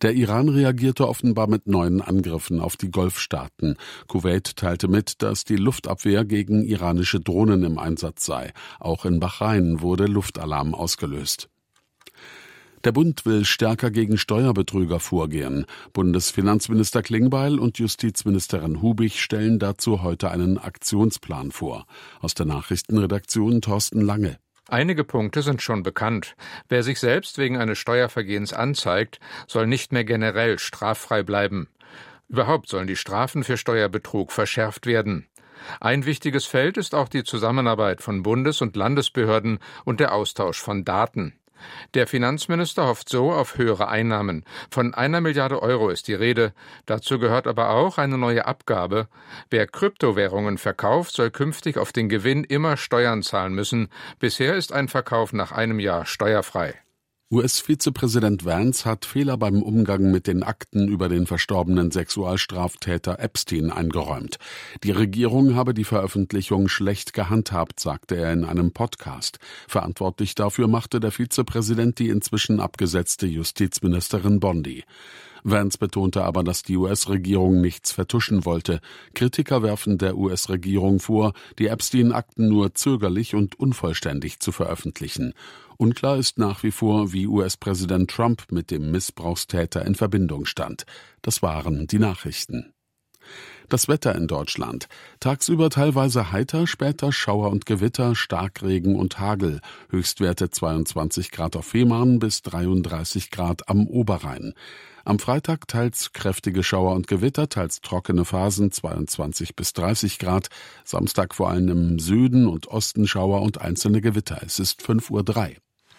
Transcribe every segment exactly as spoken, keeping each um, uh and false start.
Der Iran reagierte offenbar mit neuen Angriffen auf die Golfstaaten. Kuwait teilte mit, dass die Luftabwehr gegen iranische Drohnen im Einsatz sei. Auch in Bahrain wurde Luftalarm ausgelöst. Der Bund will stärker gegen Steuerbetrüger vorgehen. Bundesfinanzminister Klingbeil und Justizministerin Hubig stellen dazu heute einen Aktionsplan vor. Aus der Nachrichtenredaktion Thorsten Lange. Einige Punkte sind schon bekannt. Wer sich selbst wegen eines Steuervergehens anzeigt, soll nicht mehr generell straffrei bleiben. Überhaupt sollen die Strafen für Steuerbetrug verschärft werden. Ein wichtiges Feld ist auch die Zusammenarbeit von Bundes- und Landesbehörden und der Austausch von Daten. Der Finanzminister hofft so auf höhere Einnahmen. Von einer Milliarde Euro ist die Rede. Dazu gehört aber auch eine neue Abgabe. Wer Kryptowährungen verkauft, soll künftig auf den Gewinn immer Steuern zahlen müssen. Bisher ist ein Verkauf nach einem Jahr steuerfrei. U S-Vizepräsident Vance hat Fehler beim Umgang mit den Akten über den verstorbenen Sexualstraftäter Epstein eingeräumt. Die Regierung habe die Veröffentlichung schlecht gehandhabt, sagte er in einem Podcast. Verantwortlich dafür machte der Vizepräsident die inzwischen abgesetzte Justizministerin Bondi. Vance betonte aber, dass die U S-Regierung nichts vertuschen wollte. Kritiker werfen der U S-Regierung vor, die Epstein-Akten nur zögerlich und unvollständig zu veröffentlichen. Unklar ist nach wie vor, wie U S-Präsident Trump mit dem Missbrauchstäter in Verbindung stand. Das waren die Nachrichten. Das Wetter in Deutschland. Tagsüber teilweise heiter, später Schauer und Gewitter, Starkregen und Hagel. Höchstwerte zweiundzwanzig Grad auf Fehmarn bis dreiunddreißig Grad am Oberrhein. Am Freitag teils kräftige Schauer und Gewitter, teils trockene Phasen, zweiundzwanzig bis dreißig Grad. Samstag vor allem im Süden und Osten Schauer und einzelne Gewitter. Es ist fünf Uhr drei.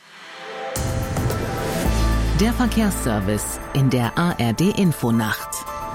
Der Verkehrsservice in der A R D-Infonacht.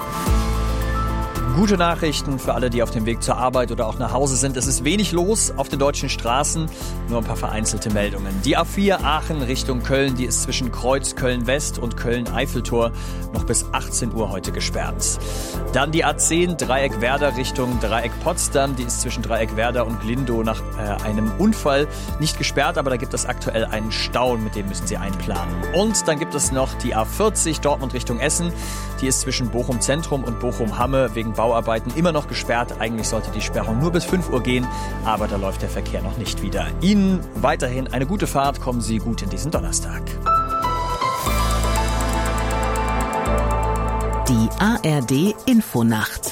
Gute Nachrichten für alle, die auf dem Weg zur Arbeit oder auch nach Hause sind. Es ist wenig los auf den deutschen Straßen, nur ein paar vereinzelte Meldungen. Die A vier Aachen Richtung Köln, die ist zwischen Kreuz Köln-West und Köln-Eiffeltor noch bis achtzehn Uhr heute gesperrt. Dann die A zehn Dreieck Werder Richtung Dreieck Potsdam, die ist zwischen Dreieck Werder und Glindow nach äh, einem Unfall nicht gesperrt, aber da gibt es aktuell einen Stau, mit dem müssen Sie einplanen. Und dann gibt es noch die A vierzig Dortmund Richtung Essen, die ist zwischen Bochum Zentrum und Bochum Hamme wegen Bauarbeiten immer noch gesperrt. Eigentlich sollte die Sperrung nur bis fünf Uhr gehen, aber da läuft der Verkehr noch nicht wieder. Ihnen weiterhin eine gute Fahrt, kommen Sie gut in diesen Donnerstag. Die A R D-Infonacht.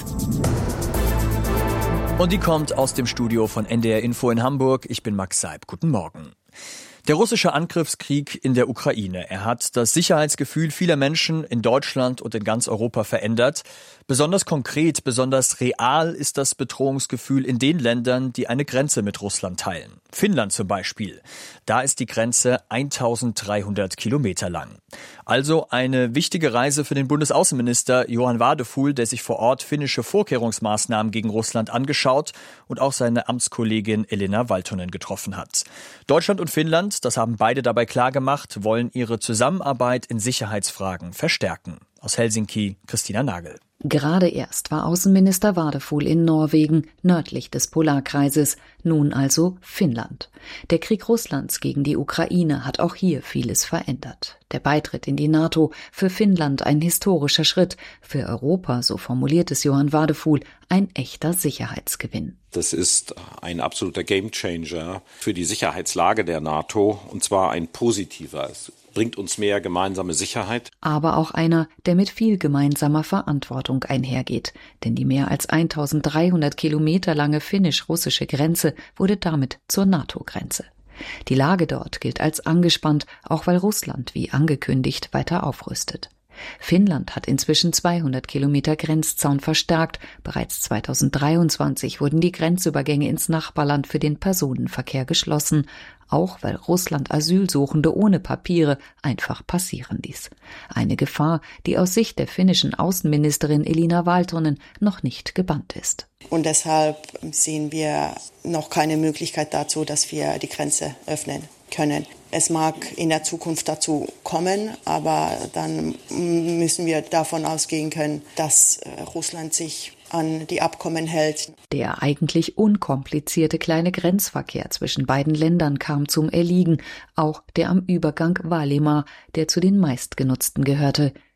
Und die kommt aus dem Studio von N D R Info in Hamburg. Ich bin Max Seib. Guten Morgen. Der russische Angriffskrieg in der Ukraine, er hat das Sicherheitsgefühl vieler Menschen in Deutschland und in ganz Europa verändert. Besonders konkret, besonders real ist das Bedrohungsgefühl in den Ländern, die eine Grenze mit Russland teilen. Finnland zum Beispiel. Da ist die Grenze eintausenddreihundert Kilometer lang. Also eine wichtige Reise für den Bundesaußenminister Johann Wadefuhl, der sich vor Ort finnische Vorkehrungsmaßnahmen gegen Russland angeschaut und auch seine Amtskollegin Elina Valtonen getroffen hat. Deutschland und Finnland, das haben beide dabei klargemacht, wollen ihre Zusammenarbeit in Sicherheitsfragen verstärken. Aus Helsinki, Christina Nagel. Gerade erst war Außenminister Wadefuhl in Norwegen, nördlich des Polarkreises, nun also Finnland. Der Krieg Russlands gegen die Ukraine hat auch hier vieles verändert. Der Beitritt in die NATO, für Finnland ein historischer Schritt, für Europa, so formuliert es Johann Wadefuhl, ein echter Sicherheitsgewinn. Das ist ein absoluter Gamechanger für die Sicherheitslage der NATO, und zwar ein positiver. Es bringt uns mehr gemeinsame Sicherheit. Aber auch einer, der mit viel gemeinsamer Verantwortung einhergeht. Denn die mehr als eintausenddreihundert Kilometer lange finnisch-russische Grenze wurde damit zur NATO-Grenze. Die Lage dort gilt als angespannt, auch weil Russland, wie angekündigt, weiter aufrüstet. Finnland hat inzwischen zweihundert Kilometer Grenzzaun verstärkt. Bereits zweitausenddreiundzwanzig wurden die Grenzübergänge ins Nachbarland für den Personenverkehr geschlossen, auch weil Russland Asylsuchende ohne Papiere einfach passieren ließ. Eine Gefahr, die aus Sicht der finnischen Außenministerin Elina Valtonen noch nicht gebannt ist. Und deshalb sehen wir noch keine Möglichkeit dazu, dass wir die Grenze öffnen können. Es mag in der Zukunft dazu kommen, aber dann müssen wir davon ausgehen können, dass Russland sich an die Abkommen hält. Der eigentlich unkomplizierte kleine Grenzverkehr zwischen beiden Ländern kam zum Erliegen, auch der am Übergang Valimar, der zu den meistgenutzten gehörte.